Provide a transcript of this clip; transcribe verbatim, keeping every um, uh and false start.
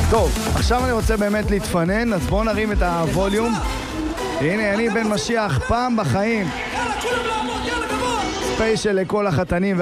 טוב, עכשיו אני רוצה באמת להתפנן, אז בואו נרים את הווליום. הנה, אני בן משיח, פעם בחיים. ספיישל לכל החתנים